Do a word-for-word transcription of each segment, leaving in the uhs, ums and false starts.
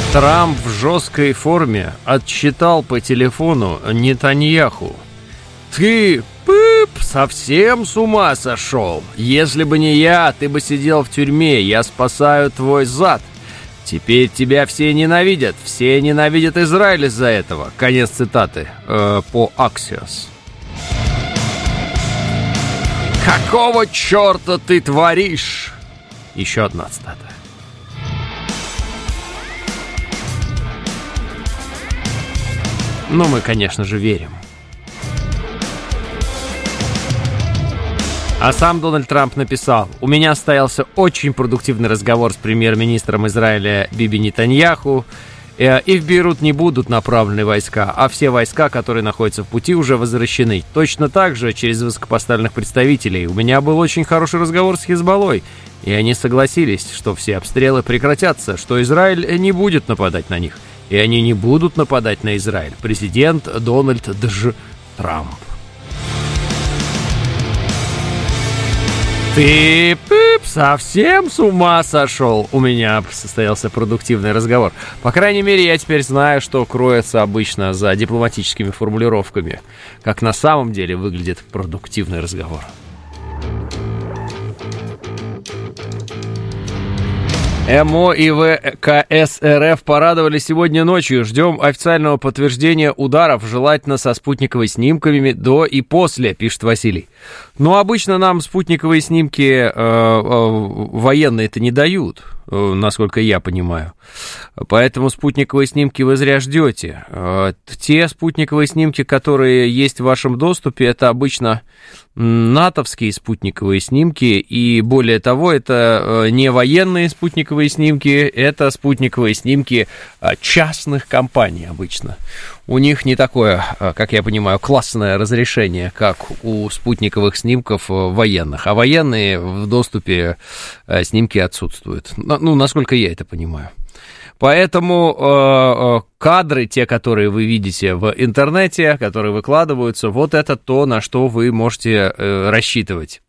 Трамп в жесткой форме отчитал по телефону Нетаньяху. «Ты, пып, совсем с ума сошел? Если бы не я, ты бы сидел в тюрьме, я спасаю твой зад. Теперь тебя все ненавидят, все ненавидят Израиль из-за этого». Конец цитаты э, по Axios. «Какого черта ты творишь?» Еще одна цитата. Но мы, конечно же, верим. А сам Дональд Трамп написал: «У меня состоялся очень продуктивный разговор с премьер-министром Израиля Биби Нетаньяху, и в Бейрут не будут направлены войска, а все войска, которые находятся в пути, уже возвращены. Точно так же через высокопоставленных представителей. У меня был очень хороший разговор с Хизбаллой, и они согласились, что все обстрелы прекратятся, что Израиль не будет нападать на них. И они не будут нападать на Израиль. Президент Дональд Дж. Трамп». «Ты, пып, совсем с ума сошел?» У меня состоялся продуктивный разговор. По крайней мере, я теперь знаю, что кроется обычно за дипломатическими формулировками. Как на самом деле выглядит продуктивный разговор. МО и ВКС РФ порадовали сегодня ночью. Ждем официального подтверждения ударов, желательно со спутниковыми снимками до и после, пишет Василий. Но обычно нам спутниковые снимки э, э, военные-то не дают, э, насколько я понимаю. Поэтому спутниковые снимки вы зря ждете. Э, те спутниковые снимки, которые есть в вашем доступе, это обычно натовские спутниковые снимки, и более того, это не военные спутниковые снимки, это спутниковые снимки частных компаний обычно. У них не такое, как я понимаю, классное разрешение, как у спутниковых снимков военных, а военные в доступе снимки отсутствуют, ну, насколько я это понимаю. Поэтому э, кадры, те, которые вы видите в интернете, которые выкладываются, вот это то, на что вы можете э, рассчитывать.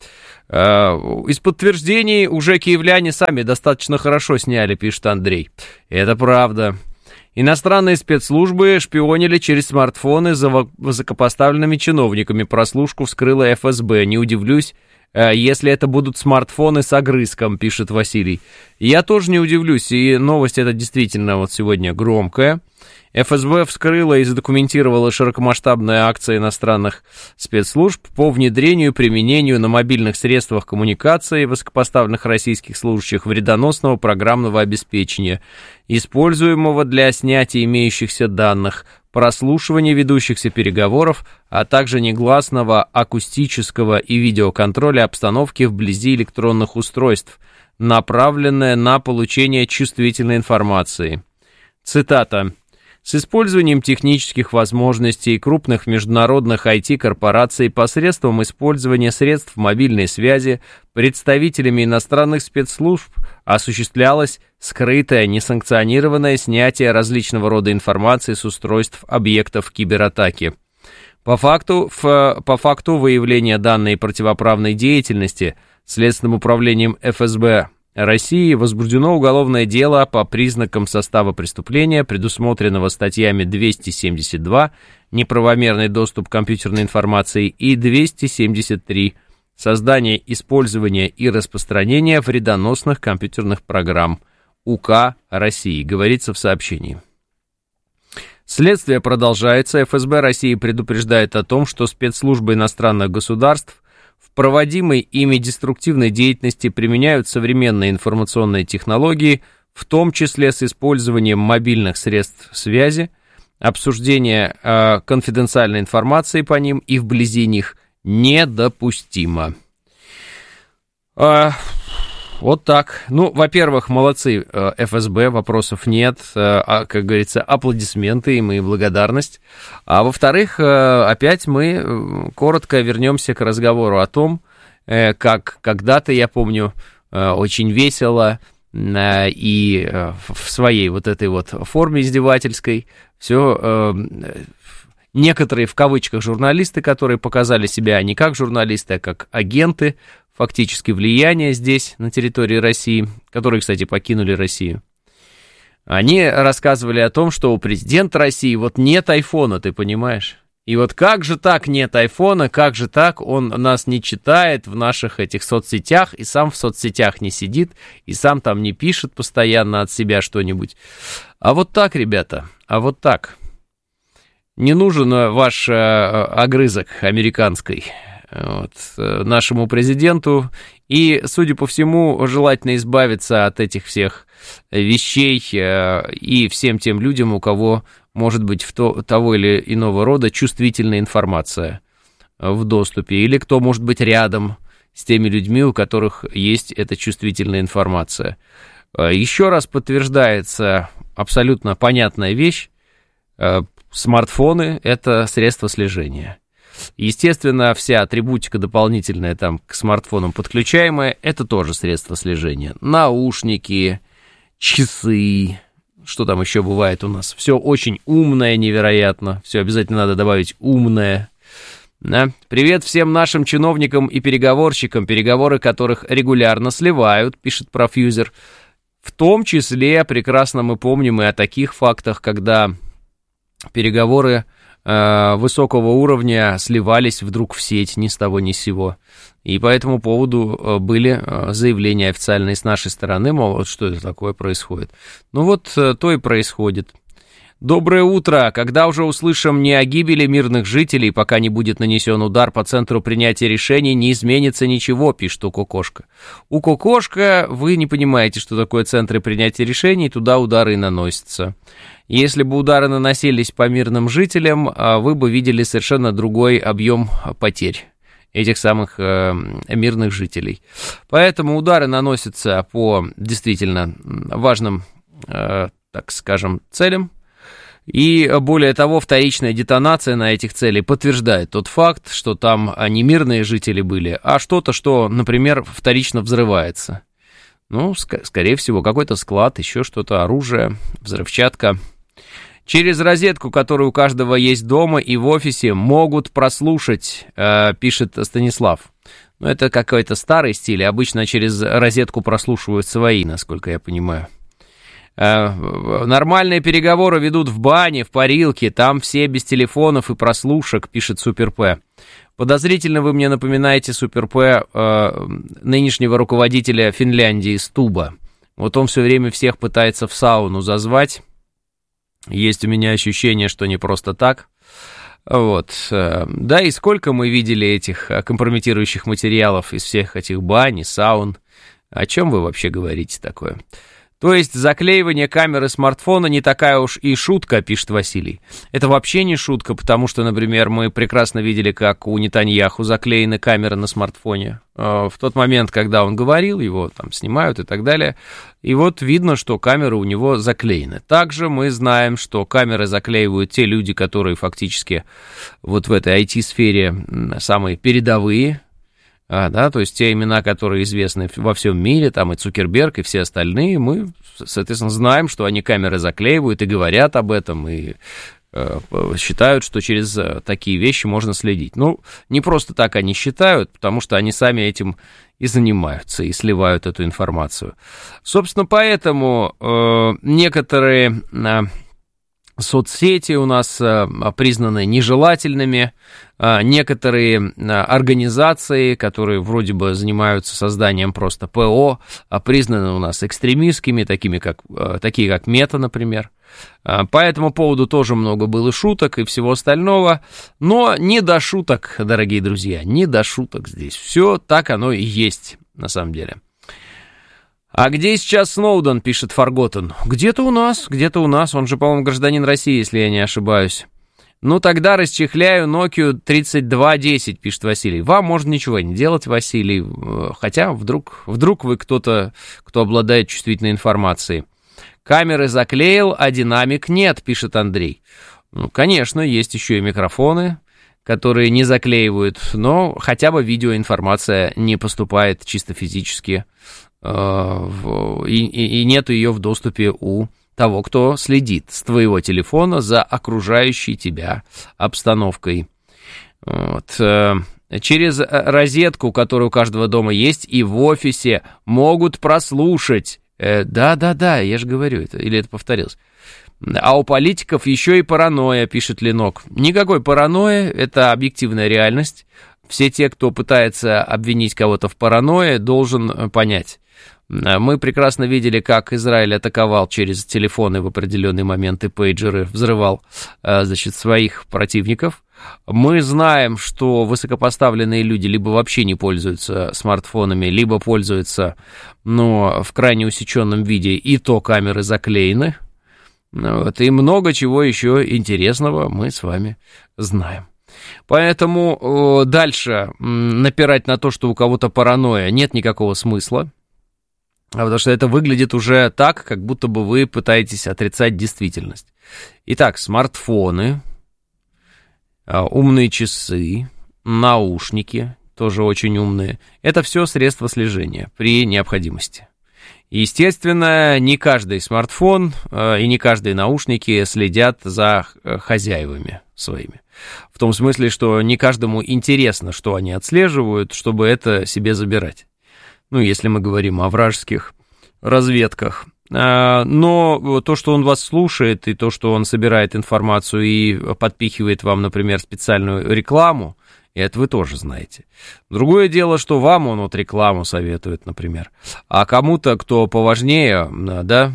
Э, из подтверждений уже киевляне сами достаточно хорошо сняли, пишет Андрей. Это правда. Иностранные спецслужбы шпионили через смартфоны за высокопоставленными чиновниками. Прослушку вскрыла эф эс бэ. Не удивлюсь, если это будут смартфоны с огрызком, пишет Василий. Я тоже не удивлюсь, и новость эта действительно вот сегодня громкая. эф эс бэ вскрыла и задокументировала широкомасштабные акции иностранных спецслужб по внедрению и применению на мобильных средствах коммуникации высокопоставленных российских служащих вредоносного программного обеспечения, используемого для снятия имеющихся данных, прослушивания ведущихся переговоров, а также негласного акустического и видеоконтроля обстановки вблизи электронных устройств, направленное на получение чувствительной информации. Цитата. «С использованием технических возможностей крупных международных ай ти-корпораций посредством использования средств мобильной связи представителями иностранных спецслужб осуществлялось скрытое, несанкционированное снятие различного рода информации с устройств объектов кибератаки. По факту, в, по факту выявления данной противоправной деятельности Следственным управлением эф эс бэ России возбуждено уголовное дело по признакам состава преступления, предусмотренного статьями двести семьдесят два «Неправомерный доступ к компьютерной информации» и двести семьдесят три «Создание, использование и распространение вредоносных компьютерных программ» УК России, говорится в сообщении. Следствие продолжается. эф эс бэ России предупреждает о том, что спецслужбы иностранных государств в проводимой ими деструктивной деятельности применяют современные информационные технологии, в том числе с использованием мобильных средств связи, обсуждение э, конфиденциальной информации по ним и вблизи них недопустимо. Э, вот так. Ну, во-первых, молодцы э, эф эс бэ, вопросов нет, э, а, как говорится, аплодисменты им и благодарность. А во-вторых, э, опять мы э, коротко вернемся к разговору о том, э, как когда-то, я помню, э, очень весело э, и э, в своей вот этой вот форме издевательской все... Э, некоторые, в кавычках, журналисты, которые показали себя не как журналисты, а как агенты, фактически влияния здесь, на территории России, которые, кстати, покинули Россию, Они рассказывали о том, что у президента России вот нет айфона, ты понимаешь? И вот как же так нет айфона, как же так он нас не читает в наших этих соцсетях, и сам в соцсетях не сидит, и сам там не пишет постоянно от себя что-нибудь. А вот так, ребята, а вот так. Не нужен ваш э, огрызок американской вот, нашему президенту, и, судя по всему, желательно избавиться от этих всех вещей э, и всем тем людям, у кого может быть в то, того или иного рода чувствительная информация в доступе, или кто может быть рядом с теми людьми, у которых есть эта чувствительная информация. Еще раз подтверждается абсолютно понятная вещь: смартфоны — это средство слежения. Естественно, вся атрибутика дополнительная там к смартфонам подключаемая — это тоже средство слежения. Наушники, часы, что там еще бывает у нас? Все очень умное, невероятно. Все обязательно надо добавить умное. Да? Привет всем нашим чиновникам и переговорщикам, переговоры которых регулярно сливают, пишет профьюзер. В том числе прекрасно мы помним и о таких фактах, когда переговоры э, высокого уровня сливались вдруг в сеть ни с того ни с сего. И по этому поводу были заявления официальные с нашей стороны, мол, вот что это такое происходит. Ну вот то и происходит. Доброе утро. Когда уже услышим не о гибели мирных жителей, пока не будет нанесен удар по центру принятия решений, не изменится ничего, пишет Укокошка. Укокошка, вы не понимаете, что такое центры принятия решений, туда удары и наносятся. Если бы удары наносились по мирным жителям, вы бы видели совершенно другой объем потерь этих самых э, мирных жителей. Поэтому удары наносятся по действительно важным, э, так скажем, целям. И более того, вторичная детонация на этих целях подтверждает тот факт, что там не мирные жители были, а что-то, что, например, вторично взрывается. Ну, ск- скорее всего, какой-то склад, еще что-то, оружие, взрывчатка. Через розетку, которая у каждого есть дома и в офисе, могут прослушать, э, пишет Станислав. Но это какой-то старый стиль, обычно через розетку прослушивают свои, насколько я понимаю. Э, нормальные переговоры ведут в бане, в парилке, там все без телефонов и прослушек, пишет Супер П. Подозрительно вы мне напоминаете, Супер П, э, нынешнего руководителя Финляндии Стуба. Вот он все время всех пытается в сауну зазвать. Есть у меня ощущение, что не просто так. Вот. Да, и сколько мы видели этих компрометирующих материалов из всех этих бань, саун. О чем вы вообще говорите такое? То есть заклеивание камеры смартфона не такая уж и шутка, пишет Василий. Это вообще не шутка, потому что, например, мы прекрасно видели, как у Нетаньяху заклеены камеры на смартфоне. В тот момент, когда он говорил, его там снимают и так далее. И вот видно, что камеры у него заклеены. Также мы знаем, что камеры заклеивают те люди, которые фактически вот в этой ай ти-сфере самые передовые. А, да, то есть те имена, которые известны во всем мире, там и Цукерберг, и все остальные, мы, соответственно, знаем, что они камеры заклеивают и говорят об этом, и э, считают, что через такие вещи можно следить. Ну, не просто так они считают, потому что они сами этим и занимаются, и сливают эту информацию. Собственно, поэтому э, некоторые... Э, соцсети у нас признаны нежелательными, некоторые организации, которые вроде бы занимаются созданием просто ПО, признаны у нас экстремистскими, такими как, такие как Мета, например. По этому поводу тоже много было шуток и всего остального, но не до шуток, дорогие друзья, не до шуток здесь. Все так оно и есть на самом деле. А где сейчас Сноуден, пишет Фарготтен? Где-то у нас, где-то у нас. Он же, по-моему, гражданин России, если я не ошибаюсь. Ну, тогда расчехляю Nokia тридцать два десять, пишет Василий. Вам можно ничего не делать, Василий. Хотя вдруг, вдруг вы кто-то, кто обладает чувствительной информацией. Камеры заклеил, а динамик нет, пишет Андрей. Ну, конечно, есть еще и микрофоны, которые не заклеивают, но хотя бы видеоинформация не поступает чисто физически. И, и, и нет ее в доступе у того, кто следит с твоего телефона за окружающей тебя обстановкой. Вот. Через розетку, которая у каждого дома есть, и в офисе могут прослушать, Да-да-да, я же говорю, это, или это повторилось. А у политиков еще и паранойя, пишет Ленок. Никакой паранойи, это объективная реальность. Все те, кто пытается обвинить кого-то в паранойе, должен понять. Мы прекрасно видели, как Израиль атаковал через телефоны в определенные моменты, пейджеры, взрывал, значит, своих противников. Мы знаем, что высокопоставленные люди либо вообще не пользуются смартфонами, либо пользуются, но в крайне усеченном виде, и то камеры заклеены. Вот, и много чего еще интересного мы с вами знаем. Поэтому дальше напирать на то, что у кого-то паранойя, нет никакого смысла. Потому что это выглядит уже так, как будто бы вы пытаетесь отрицать действительность. Итак, смартфоны, умные часы, наушники, тоже очень умные. Это все средства слежения при необходимости. Естественно, не каждый смартфон и не каждые наушники следят за хозяевами своими. В том смысле, что не каждому интересно, что они отслеживают, чтобы это себе забирать. Ну, если мы говорим о вражеских разведках. Но то, что он вас слушает, и то, что он собирает информацию и подпихивает вам, например, специальную рекламу, это вы тоже знаете. Другое дело, что вам он вот рекламу советует, например, а кому-то, кто поважнее, да,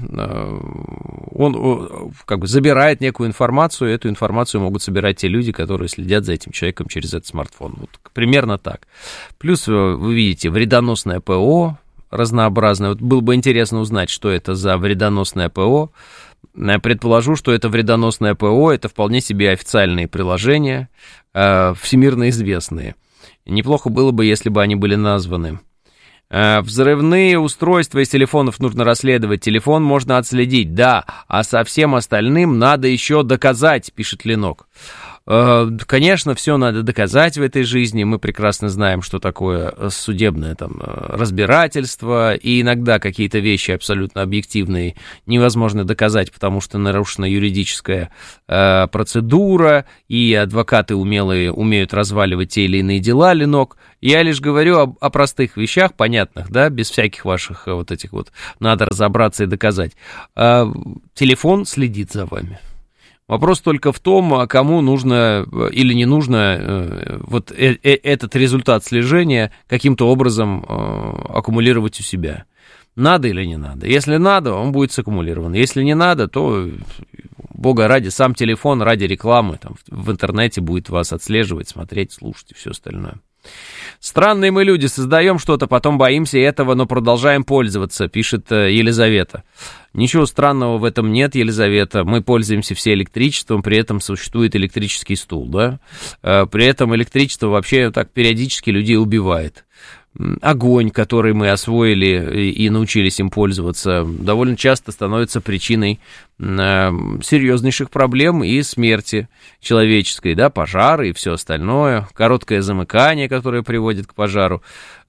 он как бы забирает некую информацию, и эту информацию могут собирать те люди, которые следят за этим человеком через этот смартфон. Вот примерно так. Плюс вы видите вредоносное ПО разнообразное. Вот было бы интересно узнать, что это за вредоносное ПО. Предположу, что это вредоносное ПО, это вполне себе официальные приложения, всемирно известные. Неплохо было бы, если бы они были названы. Взрывные устройства из телефонов нужно расследовать, телефон можно отследить, да, а со всем остальным надо еще доказать, пишет Ленок. Конечно, все надо доказать в этой жизни, мы прекрасно знаем, что такое судебное там разбирательство, и иногда какие-то вещи абсолютно объективные невозможно доказать, потому что нарушена юридическая э, процедура, и адвокаты умелые умеют разваливать те или иные дела, Ленок. Я лишь говорю о, о простых вещах, понятных, да, без всяких ваших вот этих вот «надо разобраться и доказать». Э, телефон следит за вами. Вопрос только в том, кому нужно или не нужно вот этот результат слежения каким-то образом аккумулировать у себя. Надо или не надо? Если надо, он будет саккумулирован. Если не надо, то, бога ради, сам телефон ради рекламы там, в интернете будет вас отслеживать, смотреть, слушать и все остальное. Странные мы люди, создаем что-то, потом боимся этого, но продолжаем пользоваться, пишет Елизавета. Ничего странного в этом нет, Елизавета. Мы пользуемся все электричеством, при этом существует электрический стул, да? При этом электричество вообще так периодически людей убивает. Огонь, который мы освоили и научились им пользоваться, довольно часто становится причиной серьезнейших проблем и смерти человеческой, да, пожары и все остальное, короткое замыкание, которое приводит к пожару.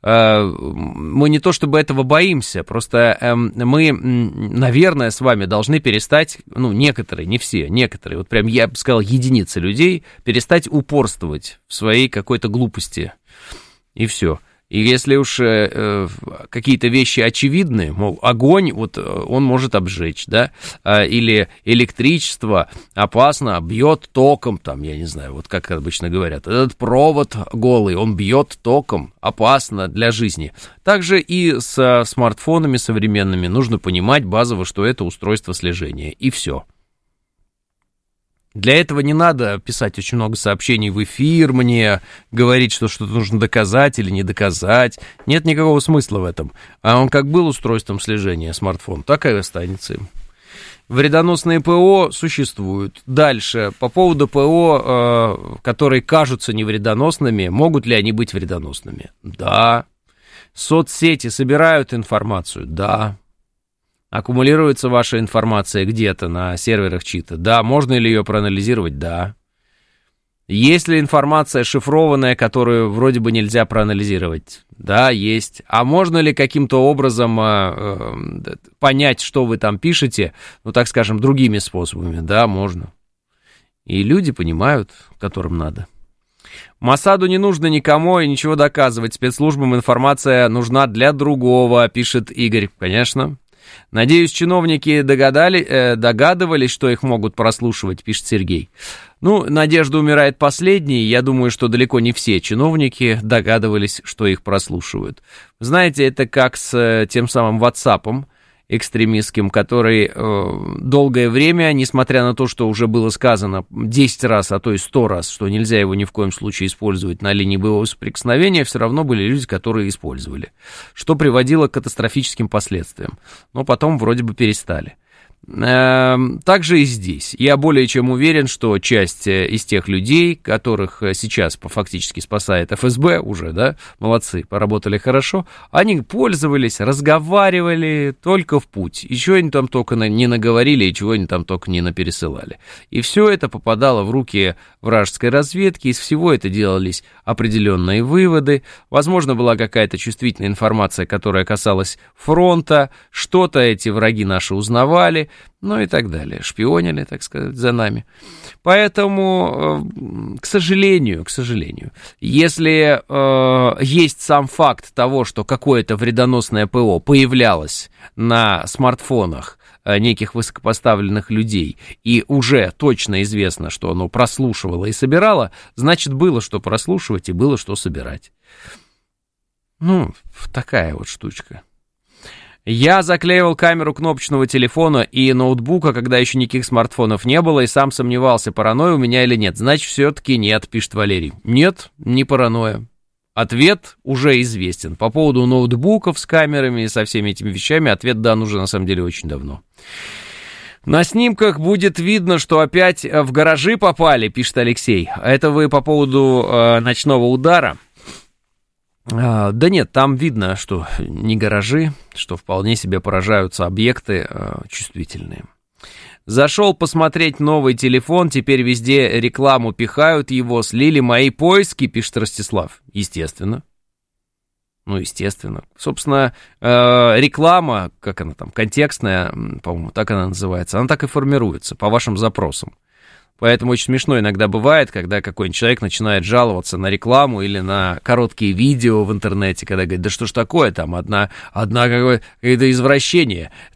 Мы не то чтобы этого боимся, просто мы, наверное, с вами должны перестать, ну, некоторые, не все, некоторые, вот прям я бы сказал, единицы людей, перестать упорствовать в своей какой-то глупости, и все. И если уж э, какие-то вещи очевидны, мол, огонь, вот он может обжечь, да, или электричество опасно, бьет током, там, я не знаю, вот как обычно говорят, этот провод голый, он бьет током, опасно для жизни. Также и с смартфонами современными нужно понимать базово, что это устройство слежения, и все. Для этого не надо писать очень много сообщений в эфир мне, говорить, что что-то нужно доказать или не доказать. Нет никакого смысла в этом. А он как был устройством слежения, смартфон, так и останется им. Вредоносные ПО существуют. Дальше, по поводу ПО, которые кажутся невредоносными, могут ли они быть вредоносными? Да. Соцсети собирают информацию? Да. Аккумулируется ваша информация где-то на серверах чьи-то? Да. Можно ли ее проанализировать? Да. Есть ли информация шифрованная, которую вроде бы нельзя проанализировать? Да, есть. А можно ли каким-то образом э, э, понять, что вы там пишете, ну, так скажем, другими способами? Да, можно. И люди понимают, которым надо. Моссаду не нужно никому и ничего доказывать. Спецслужбам информация нужна для другого, пишет Игорь. Конечно. Надеюсь, чиновники догадали, э, догадывались, что их могут прослушивать, пишет Сергей. Ну, надежда умирает последней. Я думаю, что далеко не все чиновники догадывались, что их прослушивают. Знаете, это как с тем самым WhatsApp экстремистским, который э, долгое время, несмотря на то, что уже было сказано десять раз, а то и сто раз, что нельзя его ни в коем случае использовать на линии боевого соприкосновения, все равно были люди, которые использовали, что приводило к катастрофическим последствиям. Но потом вроде бы перестали. Также и здесь. Я более чем уверен, что часть из тех людей, которых сейчас фактически спасает эф эс бэ уже, да, молодцы, поработали хорошо, они пользовались, разговаривали только в путь. И чего они там только не наговорили, и чего они там только не напересылали. И все это попадало в руки вражеской разведки, из всего это делались определенные выводы. Возможно, была какая-то чувствительная информация, которая касалась фронта, что-то эти враги наши узнавали, ну и так далее, шпионили, так сказать, за нами. Поэтому, к сожалению, к сожалению, если э, есть сам факт того, что какое-то вредоносное ПО появлялось на смартфонах неких высокопоставленных людей, и уже точно известно, что оно прослушивало и собирало, значит, было что прослушивать и было что собирать. Ну, такая вот штучка. Я заклеивал камеру кнопочного телефона и ноутбука, когда еще никаких смартфонов не было, и сам сомневался, паранойя у меня или нет. Значит, все-таки нет, пишет Валерий. Нет, не паранойя. Ответ уже известен. По поводу ноутбуков с камерами и со всеми этими вещами ответ дан уже, на самом деле, очень давно. На снимках будет видно, что опять в гаражи попали, пишет Алексей. Это вы по поводу э, ночного удара? А, да нет, там видно, что не гаражи, что вполне себе поражаются объекты э, чувствительные. Зашел посмотреть новый телефон, теперь везде рекламу пихают его, слили мои поиски, пишет Ростислав. Естественно. Ну, естественно. Собственно, э, реклама, как она там, контекстная, по-моему, так она называется, она так и формируется по вашим запросам. Поэтому очень смешно иногда бывает, когда какой-нибудь человек начинает жаловаться на рекламу или на короткие видео в интернете, когда говорит, да что ж такое, там одна, одна какое-то извращение,